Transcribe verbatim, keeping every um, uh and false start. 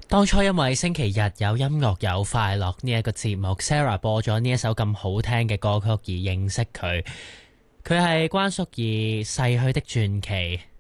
當初因為星期日有音樂有快樂呢一個節目 Sarah 播咗呢一首咁好聽嘅歌曲而認識佢。佢係關淑怡逝去的傳奇。